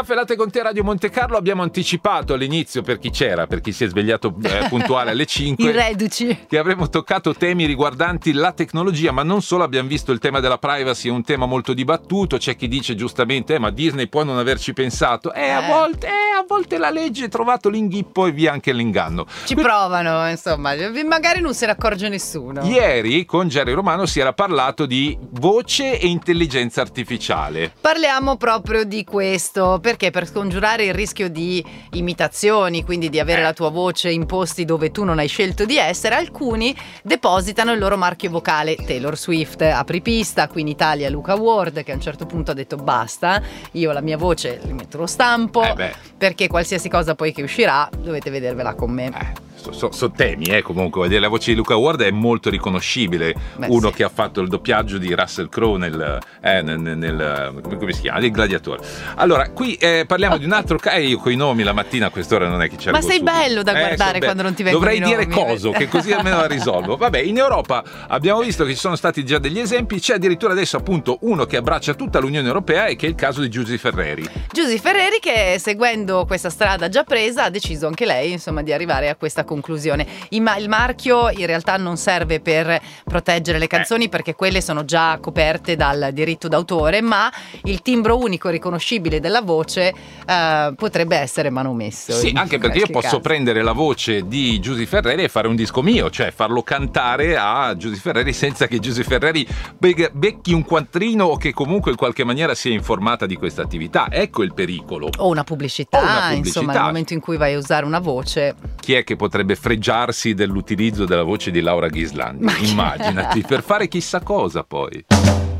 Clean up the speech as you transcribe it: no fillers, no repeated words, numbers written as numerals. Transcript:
Caffè Latte con te, Radio Monte Carlo. Abbiamo anticipato all'inizio, per chi c'era, per chi si è svegliato puntuale alle 5, i reduci, che avremmo toccato temi riguardanti la tecnologia, ma non solo. Abbiamo visto il tema della privacy, è un tema molto dibattuto. C'è chi dice giustamente ma Disney può non averci pensato. A volte la legge ha trovato l'inghippo e via anche l'inganno. Ci provano, insomma, magari non se ne accorge nessuno. Ieri con Jerry Romano si era parlato di voce e intelligenza artificiale. Parliamo proprio di questo, perché per scongiurare il rischio di imitazioni, quindi di avere la tua voce in posti dove tu non hai scelto di essere, alcuni depositano il loro marchio vocale. Taylor Swift, apripista, qui in Italia Luca Ward, che a un certo punto ha detto basta, io la mia voce li metto lo stampo, perché qualsiasi cosa poi che uscirà dovete vedervela con me. Sono temi, comunque la voce di Luca Ward è molto riconoscibile. Che ha fatto il doppiaggio di Russell Crowe nel come si chiama? Il Gladiatore. Allora, qui parliamo di un altro io coi nomi la mattina a quest'ora non è che c'è. Ma sei bello da guardare quando non ti vengono dovrei i nomi. dire coso, che così almeno la risolvo. Vabbè, in Europa abbiamo visto che ci sono stati già degli esempi, c'è addirittura adesso appunto uno che abbraccia tutta l'Unione Europea e che è il caso di Giusy Ferreri. Giusy Ferreri, che seguendo questa strada già presa ha deciso anche lei, insomma, di arrivare a questa conclusione. Il marchio in realtà non serve per proteggere le canzoni, perché quelle sono già coperte dal diritto d'autore, ma il timbro unico riconoscibile della voce potrebbe essere manomesso. Sì, anche perché io posso prendere la voce di Giusy Ferreri e fare un disco mio, cioè farlo cantare a Giusy Ferreri senza che Giusy Ferreri becchi un quattrino o che comunque in qualche maniera sia informata di questa attività. Ecco il pericolo. O una pubblicità, insomma, nel momento in cui vai a usare una voce. Chi è che potrebbe fregiarsi dell'utilizzo della voce di Laura Ghislandi? Immaginati, per fare chissà cosa poi.